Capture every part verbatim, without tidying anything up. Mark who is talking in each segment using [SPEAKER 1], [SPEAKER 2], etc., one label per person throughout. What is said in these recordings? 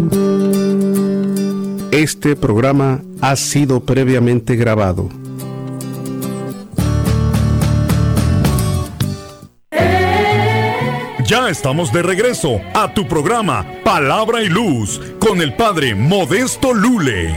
[SPEAKER 1] Este programa ha sido previamente grabado.
[SPEAKER 2] Ya estamos de regreso a tu programa Palabra y Luz con el Padre Modesto Lule.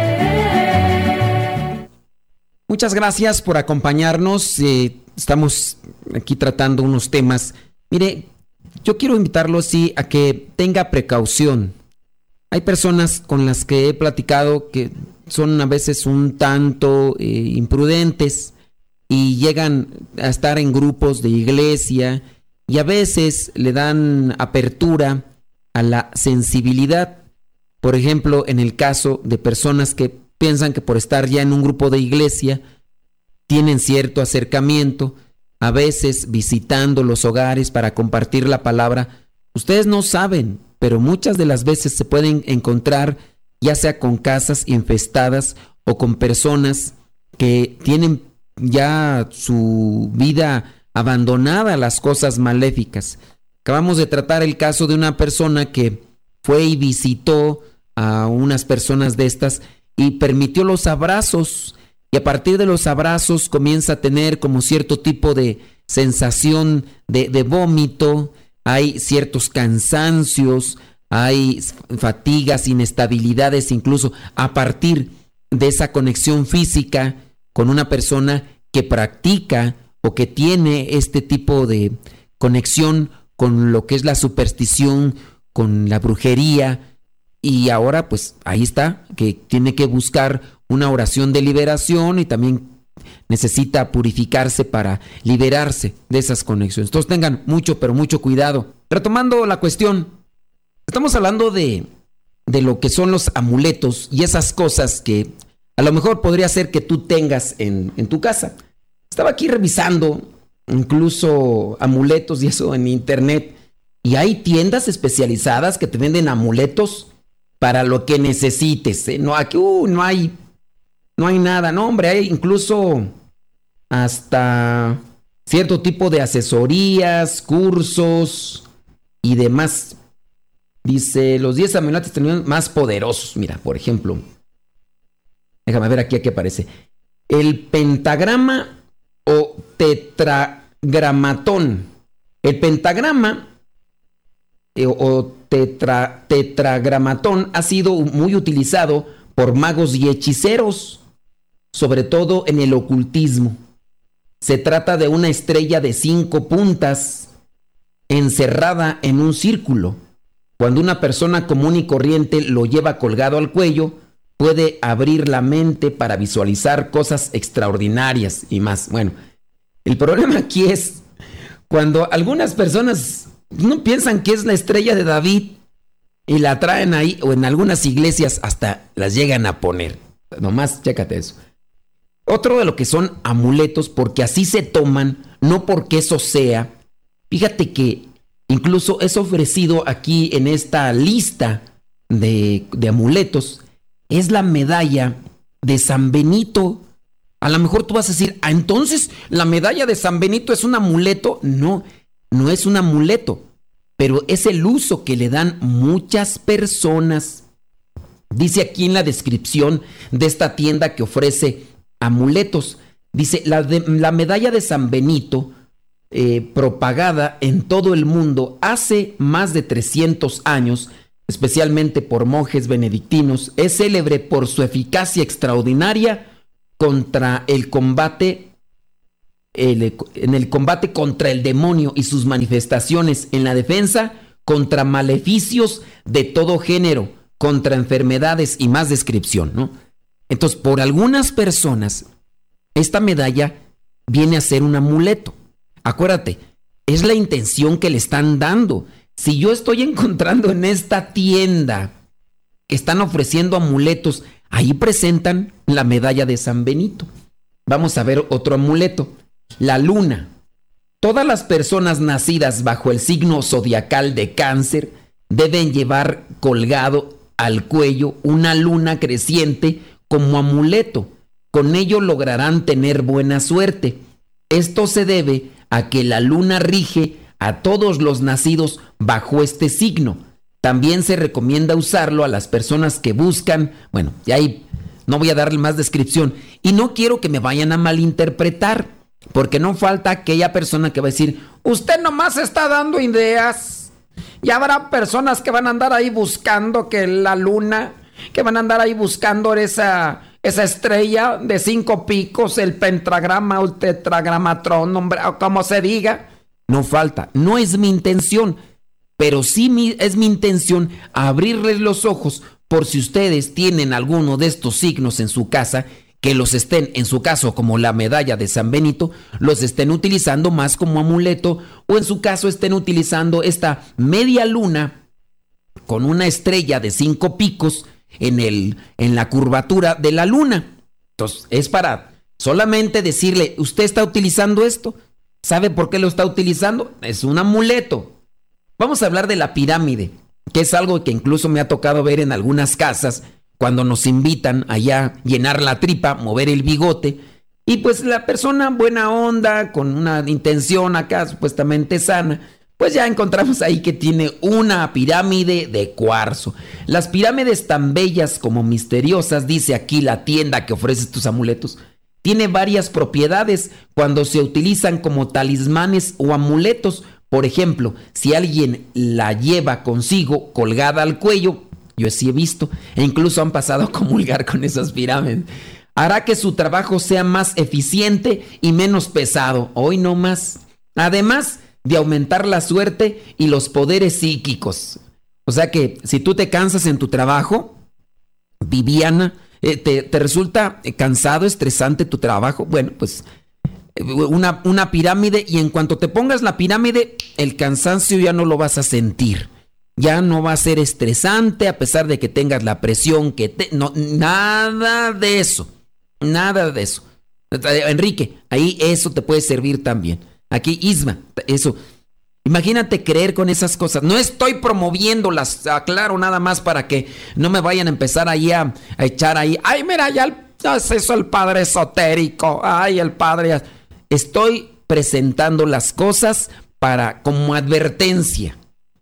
[SPEAKER 3] Muchas gracias por acompañarnos. Eh, estamos aquí tratando unos temas. Mire, yo quiero invitarlo sí a que tenga precaución. Hay personas con las que he platicado que son a veces un tanto eh, imprudentes y llegan a estar en grupos de iglesia y a veces le dan apertura a la sensibilidad. Por ejemplo, en el caso de personas que piensan que por estar ya en un grupo de iglesia tienen cierto acercamiento, a veces visitando los hogares para compartir la palabra. Ustedes no saben, pero muchas de las veces se pueden encontrar ya sea con casas infestadas o con personas que tienen ya su vida abandonada a las cosas maléficas. Acabamos de tratar el caso de una persona que fue y visitó a unas personas de estas y permitió los abrazos, y a partir de los abrazos comienza a tener como cierto tipo de sensación de, de vómito, hay ciertos cansancios, hay fatigas, inestabilidades, incluso a partir de esa conexión física con una persona que practica o que tiene este tipo de conexión con lo que es la superstición, con la brujería, y ahora pues ahí está, que tiene que buscar una oración de liberación y también necesita purificarse para liberarse de esas conexiones. Entonces tengan mucho, pero mucho cuidado. Retomando la cuestión, estamos hablando de, de lo que son los amuletos y esas cosas que a lo mejor podría ser que tú tengas en, en tu casa. Estaba aquí revisando incluso amuletos y eso en internet, y hay tiendas especializadas que te venden amuletos para lo que necesites, ¿eh? No, aquí uh, no hay no hay nada, no hombre, hay incluso hasta cierto tipo de asesorías, cursos y demás. Dice, los diez amuletos más poderosos. Mira, por ejemplo, déjame ver aquí a qué aparece. El pentagrama o tetragramatón. El pentagrama eh, o tetra, tetragramatón ha sido muy utilizado por magos y hechiceros, sobre todo en el ocultismo. Se trata de una estrella de cinco puntas encerrada en un círculo. Cuando una persona común y corriente lo lleva colgado al cuello, puede abrir la mente para visualizar cosas extraordinarias y más. Bueno, el problema aquí es cuando algunas personas no piensan que es la estrella de David y la traen ahí, o en algunas iglesias hasta las llegan a poner. Nomás chécate eso. Otro de lo que son amuletos, porque así se toman, no porque eso sea. Fíjate que incluso es ofrecido aquí en esta lista de, de amuletos, es la medalla de San Benito. A lo mejor tú vas a decir, ah, entonces la medalla de San Benito es un amuleto. No, no es un amuleto, pero es el uso que le dan muchas personas. Dice aquí en la descripción de esta tienda que ofrece amuletos, dice, la, de, la medalla de San Benito, eh, propagada en todo el mundo hace más de trescientos años, especialmente por monjes benedictinos, es célebre por su eficacia extraordinaria contra el combate, el, en el combate contra el demonio y sus manifestaciones, en la defensa contra maleficios de todo género, contra enfermedades y más descripción, ¿no? Entonces, por algunas personas, esta medalla viene a ser un amuleto. Acuérdate, es la intención que le están dando. Si yo estoy encontrando en esta tienda que están ofreciendo amuletos, ahí presentan la medalla de San Benito. Vamos a ver otro amuleto. La luna. Todas las personas nacidas bajo el signo zodiacal de Cáncer deben llevar colgado al cuello una luna creciente como amuleto. Con ello lograrán tener buena suerte. Esto se debe a que la luna rige a todos los nacidos bajo este signo. También se recomienda usarlo a las personas que buscan, bueno, y ahí no voy a darle más descripción, y no quiero que me vayan a malinterpretar, porque no falta aquella persona que va a decir, usted nomás está dando ideas, y habrá personas que van a andar ahí buscando que la luna, que van a andar ahí buscando esa, esa estrella de cinco picos, el pentagrama o el tetragramatrón, hombre, o como se diga. No falta, no es mi intención, pero sí mi, es mi intención abrirles los ojos por si ustedes tienen alguno de estos signos en su casa, que los estén, en su caso como la medalla de San Benito, los estén utilizando más como amuleto, o en su caso estén utilizando esta media luna con una estrella de cinco picos en, el, en la curvatura de la luna. Entonces es para solamente decirle, ¿usted está utilizando esto? ¿Sabe por qué lo está utilizando? Es un amuleto. Vamos a hablar de la pirámide, que es algo que incluso me ha tocado ver en algunas casas cuando nos invitan allá a llenar la tripa, mover el bigote, y pues la persona buena onda, con una intención acá supuestamente sana, pues ya encontramos ahí que tiene una pirámide de cuarzo. Las pirámides tan bellas como misteriosas, dice aquí la tienda que ofrece estos amuletos, tiene varias propiedades cuando se utilizan como talismanes o amuletos. Por ejemplo, si alguien la lleva consigo colgada al cuello, yo sí he visto, e incluso han pasado a comulgar con esas pirámides, hará que su trabajo sea más eficiente y menos pesado. Hoy no más. Además de aumentar la suerte y los poderes psíquicos. O sea que si tú te cansas en tu trabajo, Viviana, eh, te, te resulta cansado, estresante tu trabajo, bueno, pues una, una pirámide, y en cuanto te pongas la pirámide, el cansancio ya no lo vas a sentir. Ya no va a ser estresante a pesar de que tengas la presión que te... No, nada de eso. Nada de eso. Enrique, ahí eso te puede servir también. Aquí Isma, eso. Imagínate creer con esas cosas. No estoy promoviéndolas, aclaro nada más para que no me vayan a empezar ahí a, a echar ahí. Ay, mira, ya, el, ya es eso el padre esotérico. Ay, el padre... Estoy presentando las cosas para como advertencia.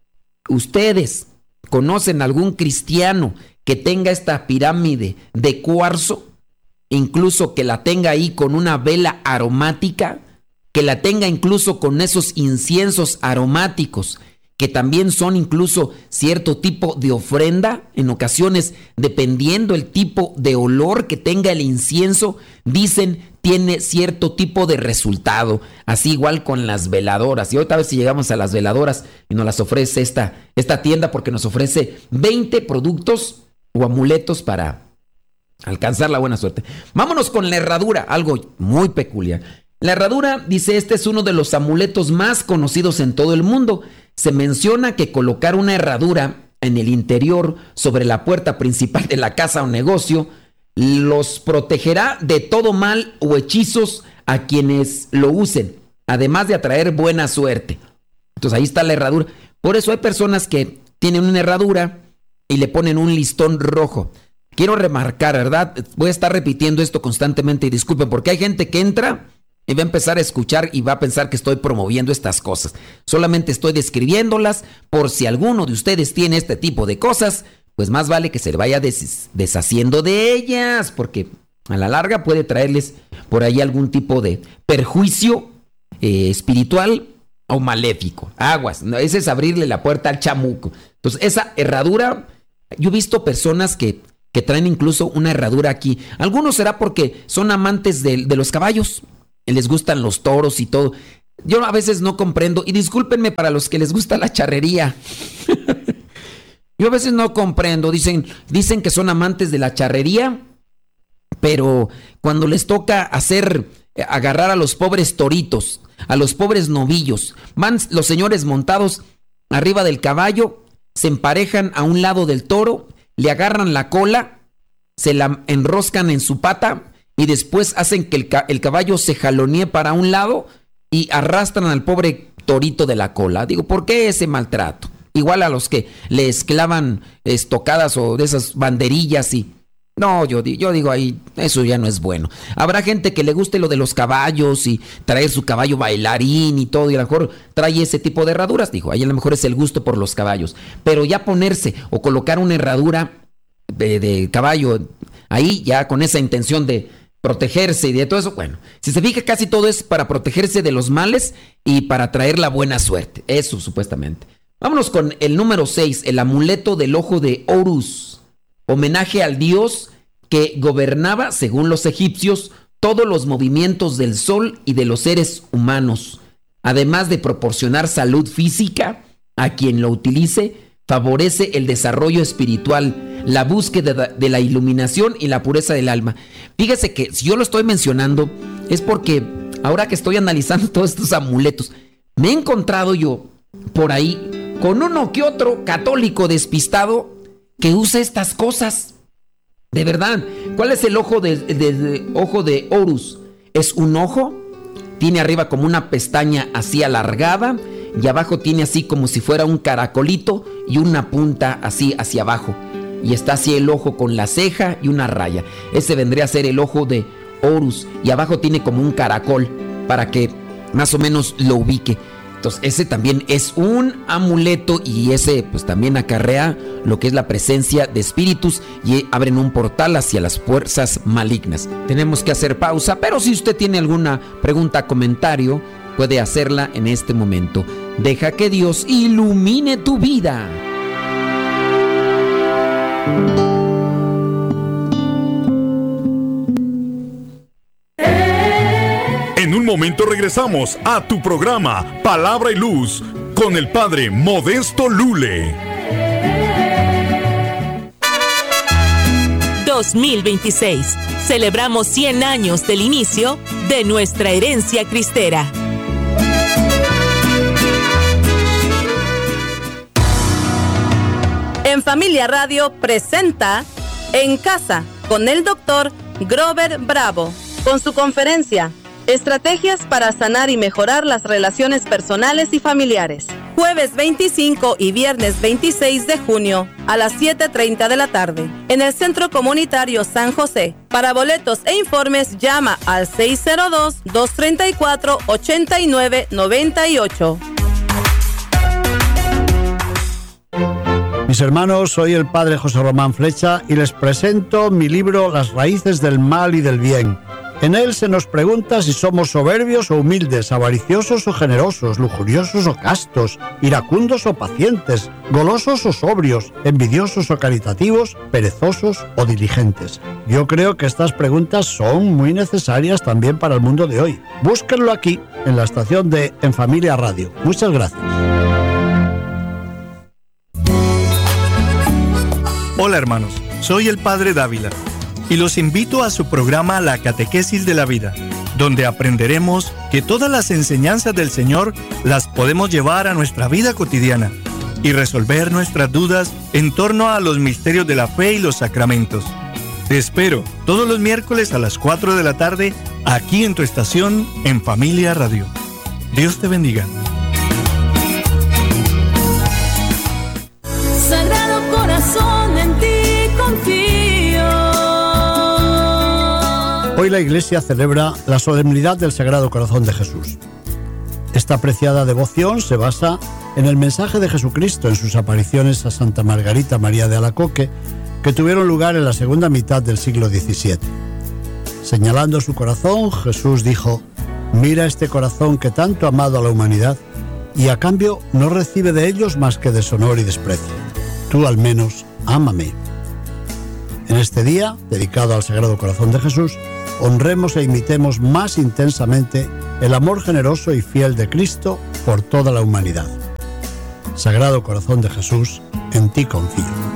[SPEAKER 3] ¿Ustedes conocen algún cristiano que tenga esta pirámide de cuarzo? Incluso que la tenga ahí con una vela aromática, que la tenga incluso con esos inciensos aromáticos, que también son incluso cierto tipo de ofrenda. En ocasiones, dependiendo el tipo de olor que tenga el incienso, dicen tiene cierto tipo de resultado. Así igual con las veladoras. Y ahorita a ver si llegamos a las veladoras y nos las ofrece esta, esta tienda, porque nos ofrece veinte productos o amuletos para alcanzar la buena suerte. Vámonos con la herradura, algo muy peculiar. La herradura, dice, este es uno de los amuletos más conocidos en todo el mundo. Se menciona que colocar una herradura en el interior sobre la puerta principal de la casa o negocio los protegerá de todo mal o hechizos a quienes lo usen, además de atraer buena suerte. Entonces ahí está la herradura. Por eso hay personas que tienen una herradura y le ponen un listón rojo. Quiero remarcar, ¿verdad? Voy a estar repitiendo esto constantemente y disculpen, porque hay gente que entra y va a empezar a escuchar y va a pensar que estoy promoviendo estas cosas. Solamente estoy describiéndolas por si alguno de ustedes tiene este tipo de cosas, pues más vale que se vaya des- deshaciendo de ellas, porque a la larga puede traerles por ahí algún tipo de perjuicio eh, espiritual o maléfico. Aguas, no, ese es abrirle la puerta al chamuco. Entonces esa herradura, yo he visto personas que, que traen incluso una herradura aquí. Algunos será porque son amantes de, de los caballos, les gustan los toros y todo. Yo a veces no comprendo, y discúlpenme para los que les gusta la charrería. Yo a veces no comprendo, dicen, dicen que son amantes de la charrería, pero cuando les toca hacer, agarrar a los pobres toritos, a los pobres novillos, van los señores montados arriba del caballo, se emparejan a un lado del toro, le agarran la cola, se la enroscan en su pata y después hacen que el, ca- el caballo se jalonee para un lado y arrastran al pobre torito de la cola. Digo, ¿por qué ese maltrato? Igual a los que les clavan estocadas o de esas banderillas y... No, yo, yo digo ahí, eso ya no es bueno. Habrá gente que le guste lo de los caballos y traer su caballo bailarín y todo, y a lo mejor trae ese tipo de herraduras. Dijo, ahí a lo mejor es el gusto por los caballos. Pero ya ponerse o colocar una herradura de, de caballo ahí, ya con esa intención de protegerse y de todo eso, bueno, si se fija, casi todo es para protegerse de los males y para traer la buena suerte. Eso, supuestamente. Vámonos con el número seis, el amuleto del ojo de Horus. Homenaje al dios que gobernaba, según los egipcios, todos los movimientos del sol y de los seres humanos. Además de proporcionar salud física a quien lo utilice, favorece el desarrollo espiritual, la búsqueda de la iluminación y la pureza del alma. Fíjese que si yo lo estoy mencionando es porque ahora que estoy analizando todos estos amuletos, me he encontrado yo por ahí con uno que otro católico despistado que usa estas cosas. De verdad, ¿cuál es el ojo de, de, de, ojo de Horus? Es un ojo, tiene arriba como una pestaña así alargada y abajo tiene así como si fuera un caracolito y una punta así hacia abajo. Y está así el ojo con la ceja y una raya. Ese vendría a ser el ojo de Horus. Y abajo tiene como un caracol para que más o menos lo ubique. Entonces ese también es un amuleto y ese pues también acarrea lo que es la presencia de espíritus y abren un portal hacia las fuerzas malignas. Tenemos que hacer pausa, pero si usted tiene alguna pregunta, comentario, puede hacerla en este momento. Deja que Dios ilumine tu vida.
[SPEAKER 2] En un momento regresamos a tu programa Palabra y Luz con el Padre Modesto Lule.
[SPEAKER 4] dos mil veintiséis. Celebramos cien años del inicio de nuestra herencia cristera. En Familia Radio presenta En Casa con el doctor Grover Bravo, con su conferencia Estrategias para sanar y mejorar las relaciones personales y familiares. Jueves veinticinco y viernes veintiséis de junio a las siete treinta de la tarde en el Centro Comunitario San José. Para boletos e informes llama al seis cero dos, dos tres cuatro, ocho nueve nueve ocho.
[SPEAKER 5] Mis hermanos, soy el Padre José Román Flecha y les presento mi libro Las raíces del mal y del bien. En él se nos pregunta si somos soberbios o humildes, avariciosos o generosos, lujuriosos o castos, iracundos o pacientes, golosos o sobrios, envidiosos o caritativos, perezosos o diligentes. Yo creo que estas preguntas son muy necesarias también para el mundo de hoy. Búsquenlo aquí, en la estación de En Familia Radio. Muchas gracias.
[SPEAKER 6] Hola hermanos, soy el Padre Dávila y los invito a su programa La Catequesis de la Vida, donde aprenderemos que todas las enseñanzas del Señor las podemos llevar a nuestra vida cotidiana y resolver nuestras dudas en torno a los misterios de la fe y los sacramentos. Te espero todos los miércoles a las cuatro de la tarde aquí en tu estación En Familia Radio. Dios te bendiga.
[SPEAKER 4] Sagrado Corazón, en ti confío.
[SPEAKER 5] Hoy la Iglesia celebra la solemnidad del Sagrado Corazón de Jesús. Esta apreciada devoción se basa en el mensaje de Jesucristo en sus apariciones a Santa Margarita María de Alacoque, que tuvieron lugar en la segunda mitad del siglo diecisiete. Señalando su corazón, Jesús dijo: «Mira este corazón que tanto ha amado a la humanidad y a cambio no recibe de ellos más que deshonor y desprecio. Tú al menos ámame». En este día, dedicado al Sagrado Corazón de Jesús, honremos e imitemos más intensamente el amor generoso y fiel de Cristo por toda la humanidad. Sagrado Corazón de Jesús, en ti confío.